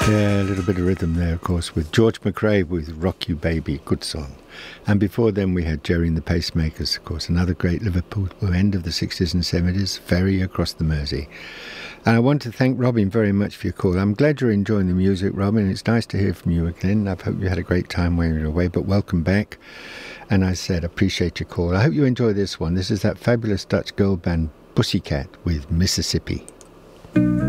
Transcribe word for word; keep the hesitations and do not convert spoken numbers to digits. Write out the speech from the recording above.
Yeah, a little bit of rhythm there, of course, with George McRae with Rock You Baby, good song. And before then we had Jerry and the Pacemakers, of course, another great Liverpool end of the sixties and seventies, Ferry Across the Mersey. And I want to thank Robin very much for your call. I'm glad you're enjoying the music, Robin. It's nice to hear from you again. I hope you had a great time when you were away, but welcome back. And I said, appreciate your call. I hope you enjoy this one. This is that fabulous Dutch girl band Pussycat with Mississippi.